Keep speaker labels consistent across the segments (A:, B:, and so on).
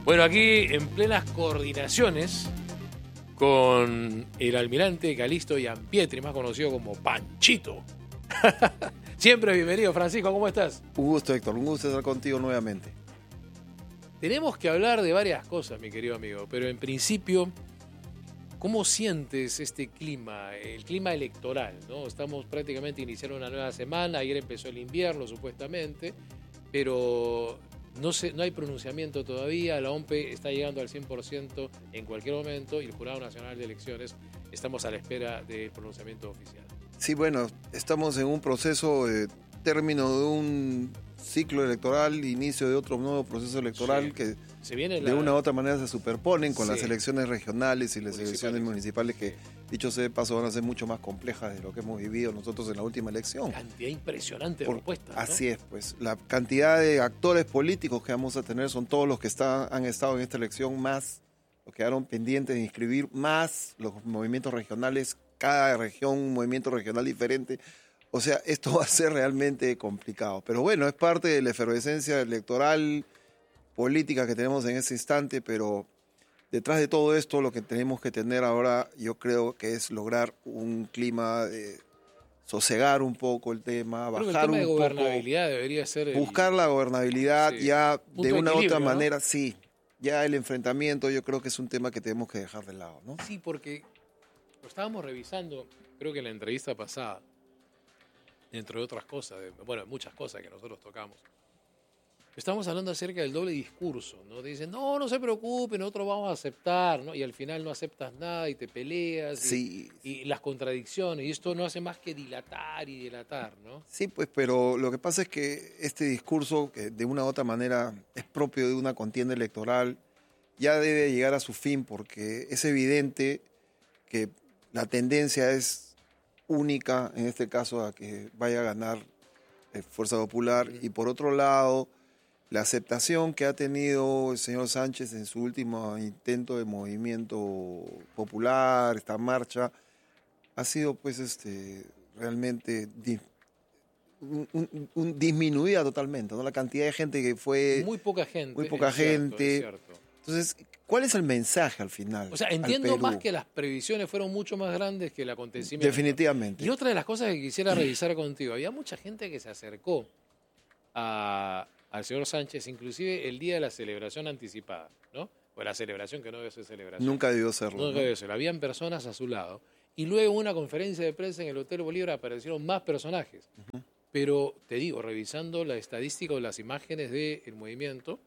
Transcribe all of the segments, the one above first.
A: Bueno, aquí en plenas coordinaciones con el almirante Calixto Giampietri, más conocido como Panchito. Siempre bienvenido, Francisco, ¿cómo estás?
B: Un gusto, Héctor, un gusto estar contigo nuevamente.
A: Tenemos que hablar de varias cosas, mi querido amigo, pero en principio, ¿cómo sientes este clima, el clima electoral, ¿no? Estamos prácticamente iniciando una nueva semana, ayer empezó el invierno supuestamente, pero no hay pronunciamiento todavía, la OMPE está llegando al 100% en cualquier momento y el Jurado Nacional de Elecciones estamos a la espera del pronunciamiento oficial.
B: Sí, bueno, estamos en un proceso de término de un ciclo electoral, inicio de otro nuevo proceso electoral que de una u otra manera se superponen con las elecciones regionales y las elecciones municipales que, dicho sea de paso, van a ser mucho más complejas de lo que hemos vivido nosotros en la última elección.
A: Cantidad impresionante de propuestas, ¿no?
B: Así es, pues la cantidad de actores políticos que vamos a tener son todos los que han estado en esta elección, más los que quedaron pendientes de inscribir, más los movimientos regionales, cada región un movimiento regional diferente. O sea, esto va a ser realmente complicado. Pero bueno, es parte de la efervescencia electoral, política que tenemos en este instante, pero detrás de todo esto lo que tenemos que tener ahora, yo creo que es lograr un clima de sosegar un poco el tema, bajar un poco. El tema de
A: gobernabilidad debería ser
B: buscar la gobernabilidad ya de una u otra manera, ¿no? Sí. Ya el enfrentamiento yo creo que es un tema que tenemos que dejar de lado, ¿no?
A: Sí, porque lo estábamos revisando, creo que en la entrevista pasada, entre otras cosas, bueno, muchas cosas que nosotros tocamos. Estamos hablando acerca del doble discurso, ¿no? Te dicen, no se preocupe, nosotros vamos a aceptar, ¿no? Y al final no aceptas nada y te peleas.
B: Sí.
A: Y las contradicciones, y esto no hace más que dilatar y dilatar, ¿no?
B: Sí, pues, pero lo que pasa es que este discurso, que de una u otra manera es propio de una contienda electoral, ya debe llegar a su fin, porque es evidente que la tendencia es única, en este caso, a que vaya a ganar Fuerza Popular, y por otro lado, la aceptación que ha tenido el señor Sánchez en su último intento de movimiento popular, esta marcha, ha sido pues realmente disminuida totalmente, ¿no? La cantidad de gente que fue...
A: Muy poca gente.
B: Muy poca gente.
A: Cierto.
B: Entonces, ¿cuál es el mensaje al final?
A: O sea, entiendo más que las previsiones fueron mucho más grandes que el acontecimiento.
B: Definitivamente.
A: Y otra de las cosas que quisiera revisar contigo, había mucha gente que se acercó al señor Sánchez, inclusive el día de la celebración anticipada, ¿no? O la celebración que no debe ser celebración.
B: Nunca debió serlo.
A: Nunca debió ser. Habían personas a su lado. Y luego en una conferencia de prensa en el Hotel Bolívar aparecieron más personajes. Uh-huh. Pero, te digo, revisando la estadística o las imágenes del movimiento,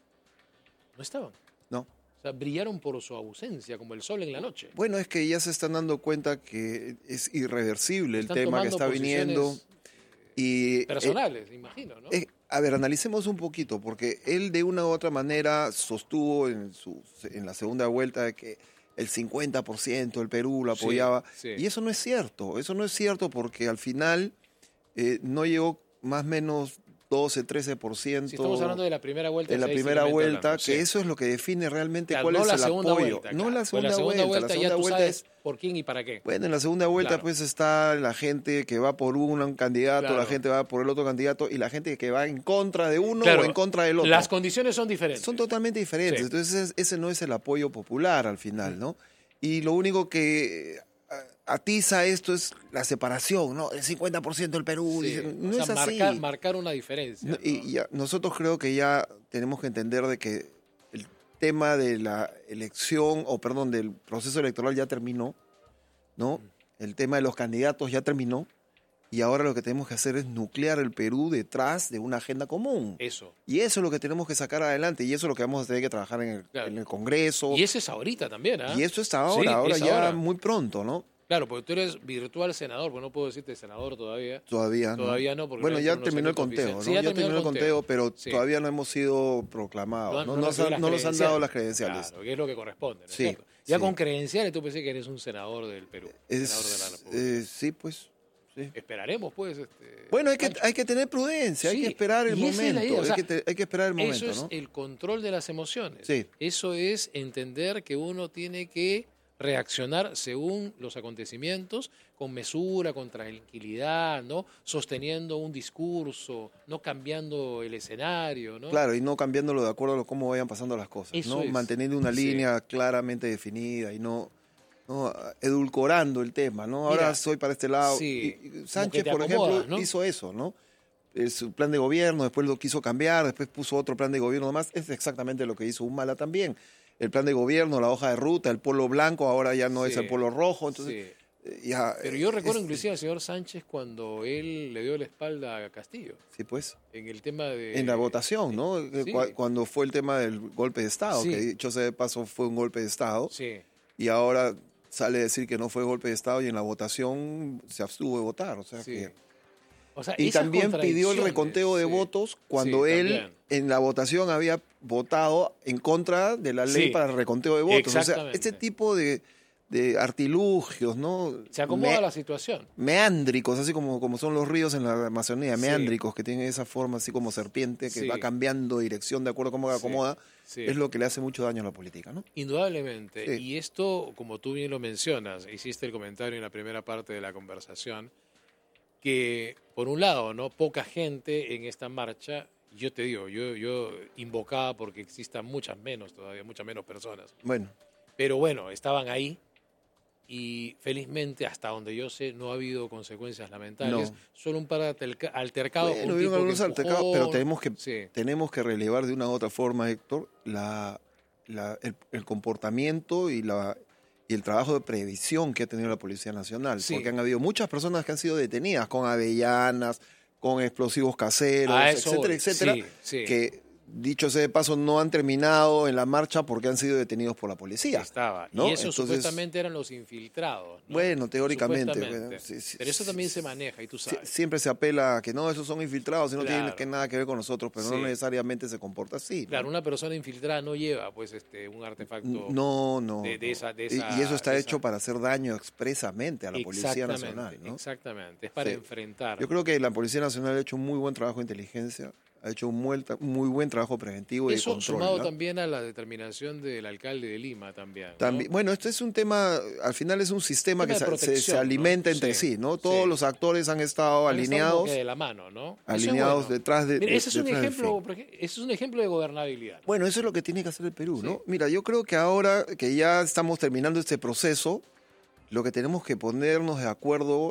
A: no estaban.
B: No.
A: O sea, brillaron por su ausencia, como el sol en la noche.
B: Bueno, es que ya se están dando cuenta que es irreversible el tema que está viniendo. Y,
A: personales, imagino, ¿no?
B: A ver, analicemos un poquito, porque él de una u otra manera sostuvo en la segunda vuelta de que el 50% del Perú lo apoyaba. Sí. Y eso no es cierto porque al final no llegó más o menos 12, 13%.
A: Si estamos hablando de la primera vuelta.
B: De la primera vuelta, que eso es lo que define realmente cuál es el apoyo. No la segunda vuelta. La segunda vuelta es
A: por quién y para qué.
B: Bueno, en la segunda vuelta pues está la gente que va por un candidato, la gente va por el otro candidato y la gente que va en contra de uno o en contra del otro.
A: Las condiciones son diferentes.
B: Son totalmente diferentes. Sí. Entonces ese no es el apoyo popular al final, ¿no? Y lo único que atiza esto es la separación, ¿no? El 50% del Perú.
A: Sí.
B: No es así.
A: Marcar una diferencia.
B: ¿No? Y nosotros creo que ya tenemos que entender de que el tema de la elección, del proceso electoral ya terminó, ¿no? El tema de los candidatos ya terminó. Y ahora lo que tenemos que hacer es nuclear el Perú detrás de una agenda común.
A: Eso.
B: Y eso es lo que tenemos que sacar adelante. Y eso es lo que vamos a tener que trabajar en el Congreso.
A: Y eso es ahorita también, ¿ah?
B: Y eso está ahora, ya muy pronto, ¿no?
A: Claro, porque tú eres virtual senador, porque no puedo decirte senador todavía.
B: Todavía no. Porque bueno, ya terminó el conteo, ¿no?
A: Sí, ya terminó el conteo,
B: pero todavía no hemos sido proclamados. No nos han dado las credenciales.
A: Claro, que es lo que corresponde, ¿no es
B: sí,
A: cierto? Ya con credenciales tú pensé que eres un senador del Perú, senador de la República.
B: Sí, pues. Sí.
A: Esperaremos, pues.
B: Bueno, hay que tener prudencia, hay que esperar el momento. Hay que esperar el momento,
A: eso es,
B: ¿no?
A: el control de las emociones.
B: Sí.
A: Eso es entender que uno tiene que reaccionar según los acontecimientos, con mesura, con tranquilidad, ¿no? Sosteniendo un discurso, no cambiando el escenario, ¿no?
B: Claro, y no cambiándolo de acuerdo a cómo vayan pasando las cosas,
A: Eso
B: ¿no?
A: es.
B: Manteniendo una línea claramente definida y no edulcorando el tema, ¿no? Ahora
A: Mira,
B: soy para este lado.
A: sí,
B: Y
A: como
B: Sánchez,
A: que te
B: por
A: acomodas,
B: ejemplo,
A: ¿no?
B: hizo eso, ¿no? Su plan de gobierno, después lo quiso cambiar, después puso otro plan de gobierno más. Es exactamente lo que hizo Humala también. El plan de gobierno, la hoja de ruta, el polo blanco, ahora ya no es el polo rojo. Entonces, ya,
A: Pero yo recuerdo inclusive al señor Sánchez cuando él le dio la espalda a Castillo.
B: Sí, pues.
A: En el tema de...
B: En la votación, ¿no?
A: Sí.
B: Cuando fue el tema del golpe de Estado,
A: Sí.
B: que dicho sea de paso fue un golpe de Estado.
A: Sí.
B: Y ahora sale a decir que no fue golpe de Estado y en la votación se abstuvo de votar. O sea
A: Sí.
B: que...
A: O sea,
B: Y
A: esas
B: también pidió el
A: contradicciones,
B: reconteo de
A: sí.
B: votos cuando
A: Sí,
B: él
A: también.
B: en la votación había votado en contra de la ley
A: Sí.
B: para el reconteo de votos. O sea,
A: Exactamente.
B: este tipo de artilugios, ¿no?
A: Se acomoda la situación.
B: Meándricos, así como son los ríos en la Amazonía,
A: Sí.
B: meándricos, que tienen esa forma así como serpiente, que
A: Sí.
B: va cambiando dirección de acuerdo a cómo se acomoda,
A: Sí.
B: es lo que le hace mucho daño a la política, ¿no?
A: Indudablemente.
B: Sí.
A: Y esto, como tú bien lo mencionas, hiciste el comentario en la primera parte de la conversación, que por un lado, ¿no? Poca gente en esta marcha, yo te digo, yo invocaba porque existan muchas menos todavía, muchas menos personas.
B: Bueno,
A: Pero bueno, estaban ahí y felizmente, hasta donde yo sé, no ha habido consecuencias lamentables.
B: No.
A: Solo un par de altercados.
B: bueno,
A: un
B: hubieron
A: tipo que
B: algunos altercados,
A: empujó.
B: pero
A: Sí.
B: tenemos que relevar de una u otra forma, Héctor, el comportamiento y el trabajo de previsión que ha tenido la Policía Nacional,
A: Sí.
B: porque han habido muchas personas que han sido detenidas con avellanas, con explosivos caseros,
A: A eso
B: etcétera,
A: voy.
B: etcétera,
A: Sí, sí.
B: que dicho sea de paso no han terminado en la marcha porque han sido detenidos por la policía.
A: Estaba.
B: ¿no?
A: Y eso
B: Entonces,
A: supuestamente eran los infiltrados, ¿no?
B: Bueno, teóricamente.
A: Supuestamente.
B: Bueno, sí,
A: Pero eso también se maneja, y tú sabes.
B: Siempre se apela a que no, esos son infiltrados y no
A: Claro.
B: tienen nada que ver con nosotros, pero no
A: Sí.
B: necesariamente se comporta así. ¿no?
A: Claro, una persona infiltrada no lleva pues un artefacto
B: No.
A: de esa...
B: Y eso está hecho para hacer daño expresamente a la Policía
A: Exactamente,
B: Nacional. ¿no?
A: exactamente. Es para
B: Sí.
A: enfrentar.
B: Yo creo que la Policía Nacional ha hecho un muy buen trabajo de inteligencia, ha hecho un muy buen trabajo preventivo y de
A: Eso
B: control.
A: sumado
B: ¿no?
A: también a la determinación del alcalde de Lima también. ¿no?
B: También, bueno, esto es un tema, al final es un sistema
A: Tema
B: que
A: de
B: se
A: protección,
B: alimenta
A: ¿no?
B: entre
A: Sí,
B: sí, ¿no? Todos
A: sí.
B: los actores han estado
A: Han estado como
B: alineados,
A: que de la mano, ¿no? Eso es
B: alineados
A: bueno.
B: detrás de.
A: Mira, ese es un
B: detrás del
A: ejemplo,
B: fin.
A: por ejemplo, ese es un ejemplo de gobernabilidad.
B: Bueno, eso es lo que tiene que hacer el Perú, ¿no?
A: Sí.
B: Mira, yo creo que ahora que ya estamos terminando este proceso, lo que tenemos que ponernos de acuerdo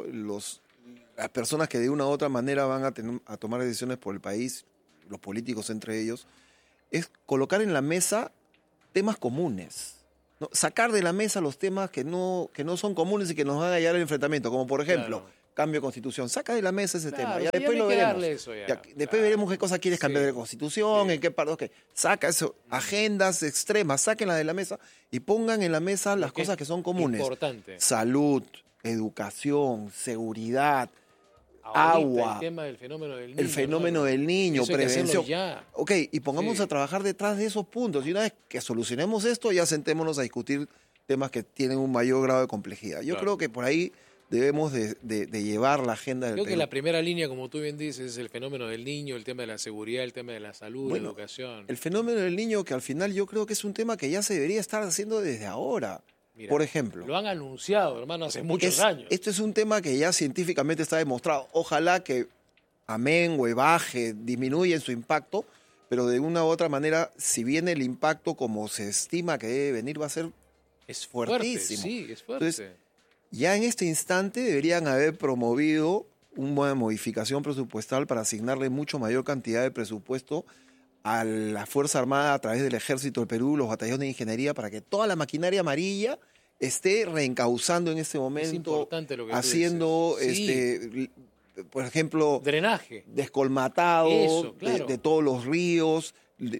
B: las personas que de una u otra manera van a tomar decisiones por el país, los políticos entre ellos, es colocar en la mesa temas comunes. ¿No? Sacar de la mesa los temas que no son comunes y que nos van a llevar al enfrentamiento, como por ejemplo,
A: Claro.
B: cambio de constitución. Saca de la mesa ese
A: Claro,
B: tema. Ya
A: sí,
B: después
A: ya
B: lo
A: hay que
B: veremos.
A: darle eso ya.
B: Después
A: Claro.
B: veremos qué cosa quieres cambiar
A: Sí.
B: de la constitución,
A: Sí.
B: en qué parte. Ok. Saca eso, agendas extremas, sáquenla de la mesa y pongan en la mesa las
A: que
B: cosas
A: es
B: que son comunes.
A: Importante.
B: Salud, educación, seguridad,
A: Ahorita
B: agua,
A: el tema del fenómeno del niño.
B: el fenómeno
A: hermano.
B: del niño,
A: Eso hay que hacerlo
B: prevención.
A: ya.
B: Ok, y pongamos
A: Sí.
B: a trabajar detrás de esos puntos. Y una vez que solucionemos esto, ya sentémonos a discutir temas que tienen un mayor grado de complejidad. Yo
A: Claro.
B: creo que por ahí debemos de llevar la agenda del
A: Creo que
B: Perú.
A: la primera línea, como tú bien dices, es el fenómeno del niño, el tema de la seguridad, el tema de la salud,
B: Bueno,
A: la educación.
B: El fenómeno del niño, que al final yo creo que es un tema que ya se debería estar haciendo desde ahora.
A: Mira,
B: Por ejemplo,
A: lo han anunciado, hermano, hace muchos años.
B: esto es un tema que ya científicamente está demostrado. Ojalá que amengue, baje, disminuya en su impacto, pero de una u otra manera, si viene el impacto como se estima que debe venir, va a ser
A: Es
B: fuertísimo.
A: fuerte, sí, es fuerte.
B: Entonces, ya en este instante deberían haber promovido una modificación presupuestal para asignarle mucho mayor cantidad de presupuesto a la Fuerza Armada a través del Ejército del Perú, los batallones de ingeniería, para que toda la maquinaria amarilla esté reencauzando en este momento,
A: importante lo que tú
B: haciendo,
A: dices. Sí.
B: por ejemplo,
A: Drenaje.
B: descolmatado
A: Eso, claro.
B: de todos los ríos,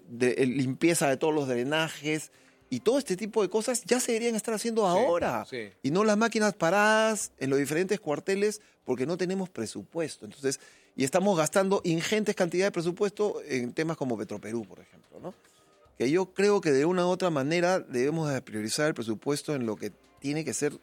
B: limpieza de todos los drenajes. Y todo este tipo de cosas ya se deberían estar haciendo ahora.
A: Sí.
B: Y no las máquinas paradas en los diferentes cuarteles porque no tenemos presupuesto. Entonces, y estamos gastando ingentes cantidades de presupuesto en temas como Petroperú, por ejemplo, ¿no? Que yo creo que de una u otra manera debemos de priorizar el presupuesto en lo que tiene que ser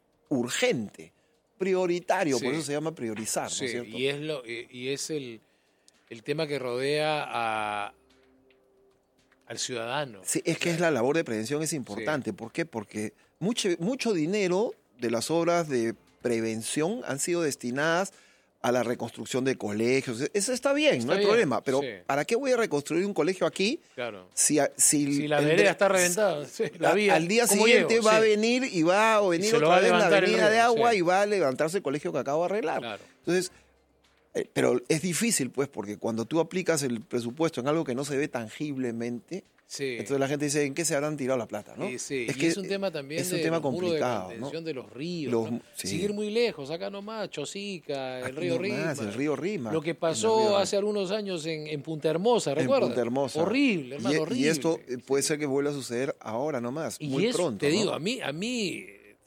B: urgente, prioritario,
A: Sí.
B: por eso se llama priorizar, ¿no
A: Sí,
B: es cierto?
A: y es el tema que rodea al ciudadano.
B: Sí, es que es la labor de prevención es importante.
A: Sí.
B: ¿Por qué? Porque mucho dinero de las obras de prevención han sido destinadas a la reconstrucción de colegios. Eso está bien,
A: Está
B: no hay
A: bien,
B: problema. Pero
A: sí.
B: ¿para qué voy a reconstruir un colegio aquí
A: Claro.
B: si
A: La vereda está reventada, sí, la vía,
B: al día
A: ¿cómo
B: siguiente
A: llego?
B: va a
A: Sí.
B: venir y va a venir
A: se lo
B: otra
A: va a
B: vez la
A: levantar el
B: avenida de
A: río,
B: agua
A: sí.
B: y va a levantarse el colegio que acabo de arreglar?
A: Claro.
B: Entonces, pero es difícil, pues, porque cuando tú aplicas el presupuesto en algo que no se ve tangiblemente,
A: Sí.
B: entonces la gente dice, ¿en qué se habrán tirado la plata? ¿no?
A: Sí.
B: Es
A: Y
B: que
A: es un tema también
B: es un
A: de
B: tema
A: los muros de
B: complicado,
A: contención
B: ¿no?
A: de los ríos.
B: Los-
A: ¿no?
B: sí.
A: Seguir muy lejos, acá nomás, Chosica, el
B: Aquí
A: río
B: nomás,
A: Rima.
B: el río Rima.
A: Lo que
B: en el
A: pasó
B: río
A: hace algunos años en Punta Hermosa,
B: En
A: ¿recuerdas?
B: Punta Hermosa.
A: Horrible, hermano, horrible.
B: Y esto puede ser que vuelva a suceder ahora nomás,
A: Y
B: muy
A: eso,
B: pronto.
A: te
B: ¿no?
A: digo, a mí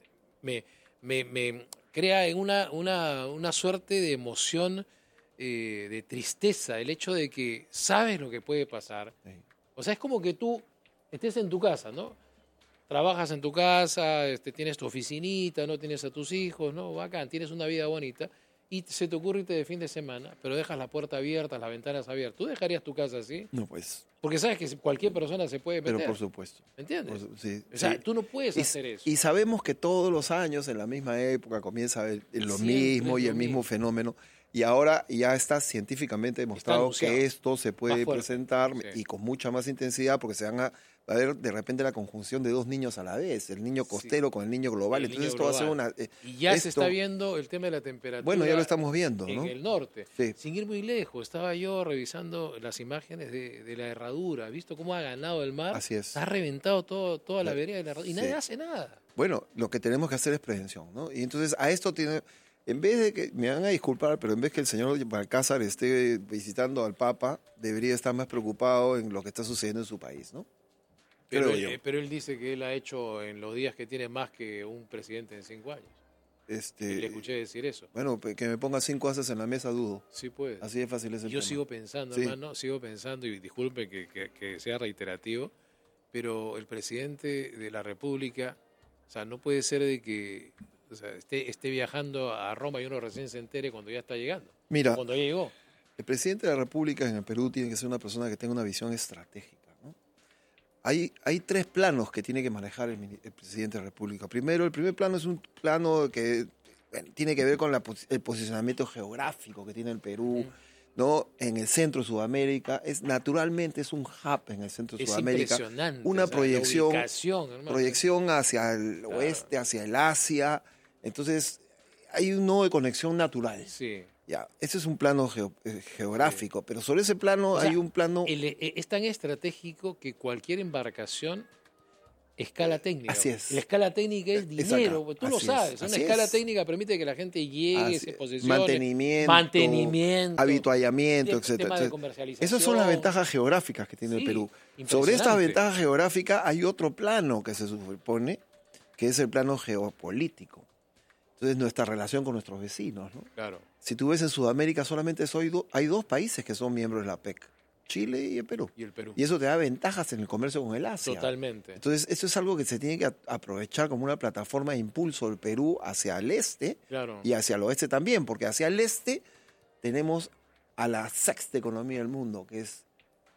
A: me crea en una suerte de emoción, de tristeza, el hecho de que sabes lo que puede pasar.
B: Sí.
A: O sea, es como que tú estés en tu casa, ¿no? Trabajas en tu casa, tienes tu oficinita, no tienes a tus hijos, ¿no? Bacán, tienes una vida bonita y se te ocurre irte de fin de semana, pero dejas la puerta abierta, las ventanas abiertas. ¿Tú dejarías tu casa así?
B: No, pues,
A: Porque sabes que cualquier persona se puede meter.
B: pero por supuesto.
A: ¿Me entiendes?
B: Sí,
A: O sea,
B: sí.
A: tú no puedes hacer eso.
B: Y sabemos que todos los años, en la misma época, comienza lo
A: Siempre
B: mismo
A: es
B: y
A: lo
B: el mismo
A: mismo.
B: fenómeno. Y ahora ya está científicamente demostrado
A: anunciado.
B: que esto se puede
A: Más fuerte,
B: presentar
A: sí.
B: y con mucha más intensidad porque se van a ver de repente la conjunción de dos niños a la vez, el niño costero con el niño global.
A: El
B: Entonces
A: niño
B: esto va a ser
A: global.
B: una...
A: Y ya se
B: esto-
A: está viendo el tema de la temperatura.
B: Bueno, ya lo estamos viendo,
A: en
B: ¿no?
A: el norte.
B: Sí.
A: Sin ir muy lejos, estaba yo revisando las imágenes de la herradura. ¿Has visto cómo ha ganado el mar?
B: Así es.
A: Ha reventado toda la vereda de la herradura y
B: Sí.
A: nadie hace nada.
B: Bueno, lo que tenemos que hacer es prevención, ¿no? Y entonces a esto tiene, en vez de que, me van a disculpar, pero en vez que el señor Balcázar esté visitando al Papa, debería estar más preocupado en lo que está sucediendo en su país, ¿no?
A: Pero,
B: Creo yo.
A: pero él dice que él ha hecho en los días que tiene más que un presidente en 5 años. Le escuché decir eso.
B: Bueno, que me ponga 5 haces en la mesa, dudo.
A: Sí puede.
B: Así de fácil es el
A: Yo
B: tema.
A: sigo pensando,
B: Sí.
A: hermano, sigo pensando, y disculpen que sea reiterativo, pero el presidente de la República, o sea, no puede ser de que esté viajando a Roma y uno recién se entere cuando ya está llegando,
B: Mira,
A: cuando ya llegó.
B: el presidente de la República en el Perú tiene que ser una persona que tenga una visión estratégica, ¿no? Hay 3 planos que tiene que manejar el presidente de la República. Primero, el primer plano es un plano que tiene que ver con el posicionamiento geográfico que tiene el Perú, ¿no? En el centro de Sudamérica. Naturalmente es un hub en el centro de
A: Es
B: Sudamérica.
A: impresionante.
B: Una
A: o sea,
B: proyección,
A: la ubicación, hermano.
B: proyección hacia el
A: Claro.
B: oeste, hacia el Asia. Entonces, hay un nodo de conexión natural.
A: Sí.
B: Ya, ese es un plano geográfico, pero sobre ese plano
A: O sea,
B: hay un plano...
A: Es tan estratégico que cualquier embarcación, escala técnica.
B: Así es.
A: La escala técnica es
B: Exacto.
A: dinero, tú lo
B: Así
A: sabes.
B: es,
A: Una
B: así
A: escala
B: es.
A: técnica permite que la gente llegue, se posesione.
B: Mantenimiento, habituallamiento,
A: tema
B: etcétera.
A: de
B: Entonces,
A: comercialización.
B: esas son las ventajas geográficas que tiene el
A: Sí,
B: Perú.
A: impresionante.
B: Sobre esta ventaja geográfica hay otro plano que se supone, que es el plano geopolítico. Entonces, nuestra relación con nuestros vecinos, ¿no?
A: Claro.
B: Si tú ves en Sudamérica solamente hay 2 países que son miembros de la PEC, Chile y el Perú.
A: Y el Perú.
B: Y eso te da ventajas en el comercio con el Asia.
A: Totalmente.
B: Entonces, eso es algo que se tiene que aprovechar como una plataforma de impulso del Perú hacia el este
A: Claro.
B: y hacia el oeste también, porque hacia el este tenemos a la 6ª economía del mundo, que es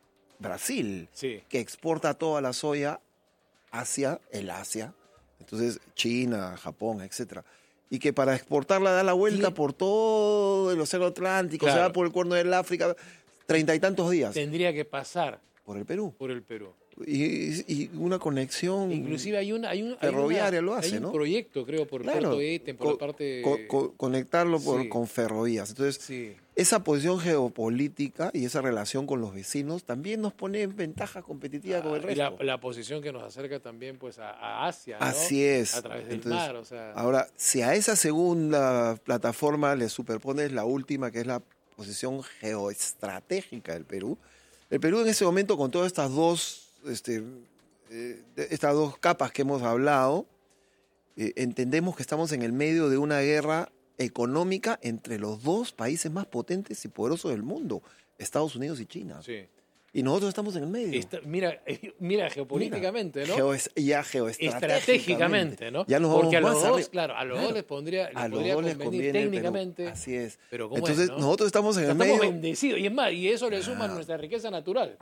B: Brasil,
A: Sí.
B: que exporta toda la soya hacia el Asia. Entonces, China, Japón, etcétera. Y que para exportarla da la vuelta
A: Tiene-
B: por todo el Océano Atlántico, se
A: Claro.
B: va por el Cuerno del África, 30 y tantos días
A: Tendría que pasar
B: por el Perú.
A: por el Perú.
B: Y una conexión
A: Inclusive hay un
B: ferroviaria lo hace,
A: hay un
B: ¿no?
A: proyecto, creo, por el
B: Claro,
A: puerto de Eten, por la parte...
B: conectarlo
A: Sí.
B: con ferrovías. Entonces,
A: Sí.
B: esa posición geopolítica y esa relación con los vecinos también nos pone en ventaja competitiva con el
A: Y
B: resto.
A: la posición que nos acerca también pues a Asia, ¿no?
B: Así es.
A: A través del
B: Entonces,
A: mar, o sea...
B: Ahora, si a esa segunda plataforma le superpones la última, que es la posición geoestratégica del Perú, el Perú en ese momento, con todas estas dos capas que hemos hablado, entendemos que estamos en el medio de una guerra económica entre los 2 países más potentes y poderosos del mundo, Estados Unidos y China.
A: Sí.
B: Y nosotros estamos en el medio.
A: Mira geopolíticamente, ¿no?
B: Geoestratégicamente,
A: ¿no?
B: Ya nos vamos
A: Porque a
B: más
A: los dos,
B: arriba.
A: claro, a los dos les podría
B: A los
A: convenir
B: dos les conviene el Perú.
A: técnicamente.
B: Así es.
A: Pero ¿cómo
B: Entonces,
A: es, no?
B: nosotros estamos en el
A: Estamos
B: medio.
A: bendecidos. Y es más, y eso le suma nuestra riqueza natural.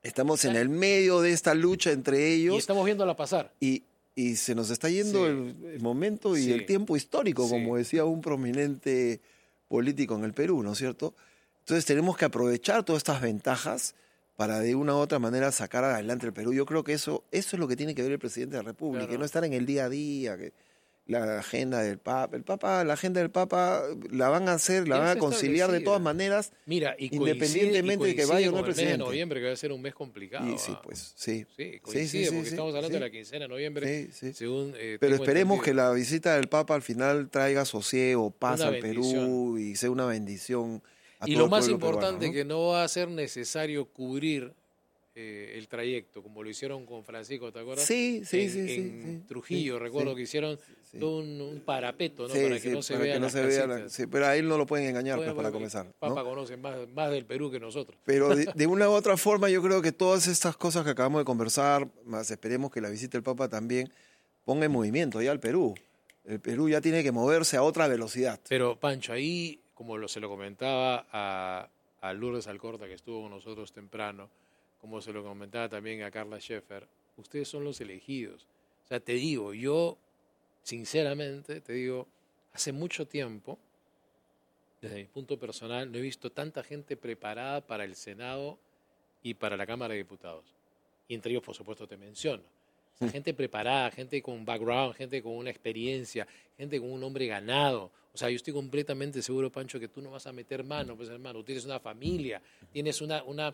B: Estamos en el medio de esta lucha entre ellos.
A: Y estamos viéndola pasar.
B: Y se nos está yendo el momento y el tiempo histórico, como decía un prominente político en el Perú, ¿no es cierto? Entonces tenemos que aprovechar todas estas ventajas para de una u otra manera sacar adelante el Perú. Yo creo que eso es lo que tiene que ver el presidente de la República, que no estar en el día a día, que la agenda del Papa. La agenda del Papa la van a hacer, la van a conciliar de todas maneras.
A: Mira,
B: independientemente de que vaya o no el presidente.
A: El mes de noviembre, que va a ser un mes complicado.
B: Y sí, pues, sí.
A: Sí, coincide, porque estamos hablando de la quincena de noviembre.
B: Sí.
A: Según,
B: pero esperemos que la visita del Papa al final traiga sosiego, paz al Perú y sea una bendición.
A: Y lo más importante, que no va a ser necesario cubrir el trayecto, como lo hicieron con Francisco, ¿te acuerdas?
B: Sí.
A: En Trujillo, recuerdo que hicieron todo un parapeto, ¿no? Para que no se vean las casitas.
B: Sí, pero a él no lo pueden engañar, para comenzar.
A: Papa conoce más del Perú que nosotros.
B: Pero de una u otra forma, yo creo que todas estas cosas que acabamos de conversar, más esperemos que la visita del Papa también ponga en movimiento ya al Perú. El Perú ya tiene que moverse a otra velocidad.
A: Pero, Pancho, ahí, como se lo comentaba a Lourdes Alcorta, que estuvo con nosotros temprano, como se lo comentaba también a Carla Scheffer, ustedes son los elegidos. O sea, te digo, yo, sinceramente, hace mucho tiempo, desde mi punto personal, no he visto tanta gente preparada para el Senado y para la Cámara de Diputados. Y entre ellos, por supuesto, te menciono. O sea, gente preparada, gente con background, gente con una experiencia, gente con un nombre ganado. O sea, yo estoy completamente seguro, Pancho, que tú no vas a meter mano, pues, hermano. Tú tienes una familia, tienes una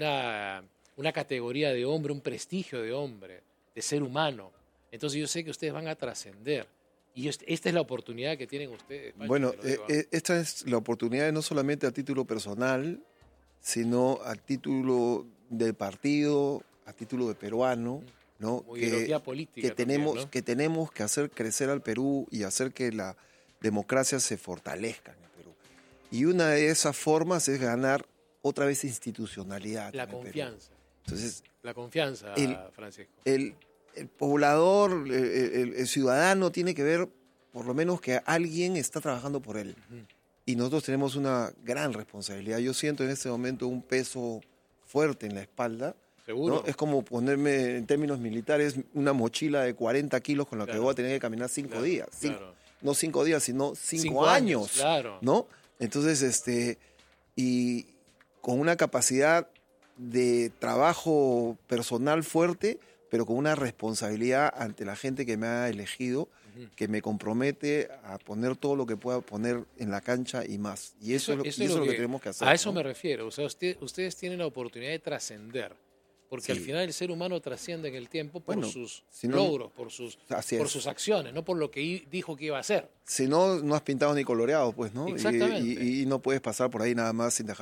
A: categoría de hombre, un prestigio de hombre, de ser humano. Entonces yo sé que ustedes van a trascender. Y esta es la oportunidad que tienen ustedes, Pancho.
B: Bueno, esta es la oportunidad no solamente a título personal, sino a título de partido, a título de peruano, ¿no?
A: Política
B: que tenemos que hacer crecer al Perú y hacer que la democracia se fortalezca en el Perú. Y una de esas formas es ganar otra vez institucionalidad.
A: La confianza.
B: Entonces,
A: la confianza, Francisco.
B: El poblador, el ciudadano tiene que ver por lo menos que alguien está trabajando por él. Y nosotros tenemos una gran responsabilidad. Yo siento en este momento un peso fuerte en la espalda.
A: ¿Seguro?
B: ¿No? Es como ponerme, en términos militares, una mochila de 40 kilos con la que voy a tener que caminar 5 días. No 5 días, sino 5 años.
A: Claro.
B: ¿No? Entonces, y con una capacidad de trabajo personal fuerte, pero con una responsabilidad ante la gente que me ha elegido, que me compromete a poner todo lo que pueda poner en la cancha y más. Y eso es lo que tenemos que hacer.
A: A eso me refiero. O sea, ustedes tienen la oportunidad de trascender. Porque al final el ser humano trasciende en el tiempo por sus logros, por sus acciones, no por lo que dijo que iba a hacer.
B: Si no, no has pintado ni coloreado, pues, ¿no?
A: Exactamente.
B: Y no puedes pasar por ahí nada más sin dejar